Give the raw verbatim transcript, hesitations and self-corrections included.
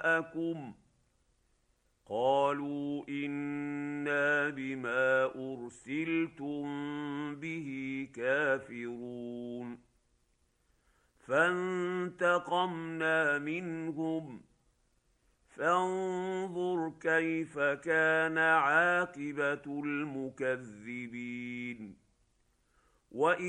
أَكُمْ قالوا إنا بما أرسلتم به كافرون فانتقمنا منهم فانظر كيف كان عاقبة المكذبين. وإذ